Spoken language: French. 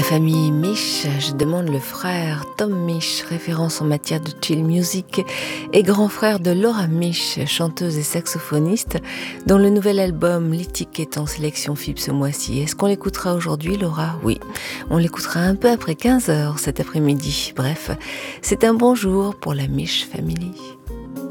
famille Misch, je demande le frère Tom Misch, référence en matière de chill music, et grand frère de Laura Misch, chanteuse et saxophoniste, dont le nouvel album Lithique est en sélection FIP ce mois-ci. Est-ce qu'on l'écoutera aujourd'hui, Laura? Oui, on l'écoutera un peu après 15h cet après-midi. Bref, c'est un bon jour pour la Misch Family.